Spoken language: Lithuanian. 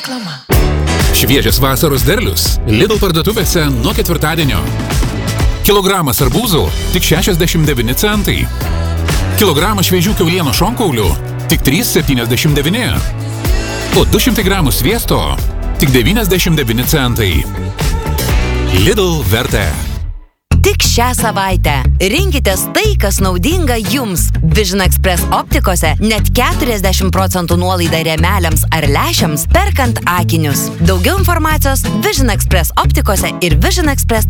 Reklama. Šviežias vasaros derlius Lidl parduotuvėse nuo ketvirtadienio. Kilogramas arbūzų tik 69 centai. Kilogramas šviežių kiaulieno šonkaulių tik 3,79. O 200 gramų sviesto tik 99 centai. Lidl vertė. Tik šią savaitę rinkitės tai, kas naudinga jums. Vision Express optikose net 40% nuolaida rėmeliams ar lęšiams perkant akinius. Daugiau informacijos Vision Express optikose ir Vision Express